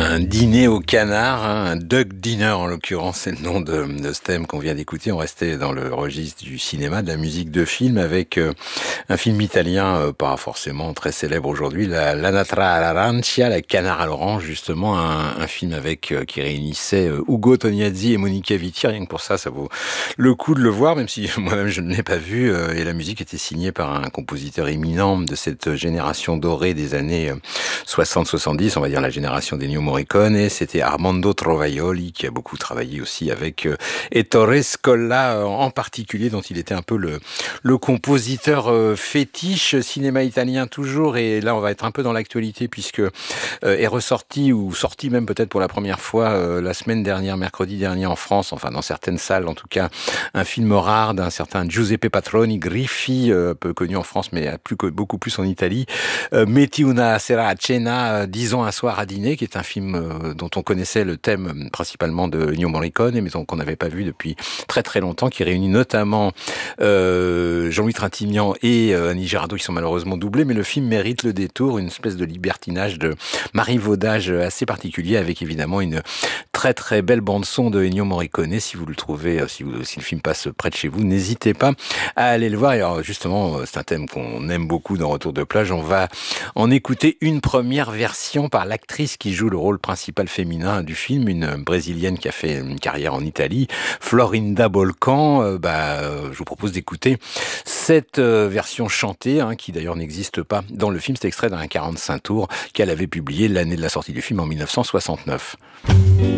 Un dîner au canard, un duck dinner en l'occurrence, c'est le nom de ce thème qu'on vient d'écouter. On restait dans le registre du cinéma, de la musique de film, avec un film italien pas forcément très célèbre aujourd'hui, l'Anatra all'Arancia, la canard à l'orange, justement, un film avec qui réunissait Ugo Tognazzi et Monica Vitti. Rien que pour ça, ça vaut le coup de le voir, même si moi-même je ne l'ai pas vu. Et la musique était signée par un compositeur éminent de cette génération dorée des années 60-70, on va dire la génération des Morricone, c'était Armando Trovaioli qui a beaucoup travaillé aussi avec Ettore Scola en particulier, dont il était un peu le compositeur fétiche. Cinéma italien toujours, et là on va être un peu dans l'actualité puisque est ressorti ou sorti même peut-être pour la première fois la semaine dernière, mercredi dernier en France, enfin dans certaines salles en tout cas, un film rare d'un certain Giuseppe Patroni, Griffi, peu connu en France mais beaucoup plus en Italie. Metti una sera a cena, disons un soir à dîner, qui est un film dont on connaissait le thème principalement de Ennio Morricone, mais qu'on n'avait pas vu depuis très très longtemps, qui réunit notamment Jean-Louis Trintignant et Annie Girardot, qui sont malheureusement doublés, mais le film mérite le détour, une espèce de libertinage, de marivaudage assez particulier, avec évidemment une très très belle bande-son de Ennio Morricone. Si vous le trouvez, si le film passe près de chez vous, n'hésitez pas à aller le voir. Et alors justement, c'est un thème qu'on aime beaucoup dans Retour de plage, on va en écouter une première version par l'actrice qui joue le rôle principal féminin du film, une brésilienne qui a fait une carrière en Italie, Florinda Bolcan. Je vous propose d'écouter cette version chantée, qui d'ailleurs n'existe pas dans le film. C'est extrait d'un 45 tours qu'elle avait publié l'année de la sortie du film en 1969.